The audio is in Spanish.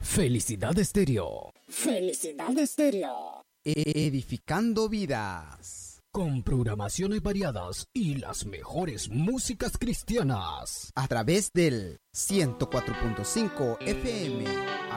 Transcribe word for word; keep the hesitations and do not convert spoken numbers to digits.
Felicidad Estéreo. Felicidad Estéreo. Edificando vidas. Con programaciones variadas y las mejores músicas cristianas. A través del ciento cuatro punto cinco F M.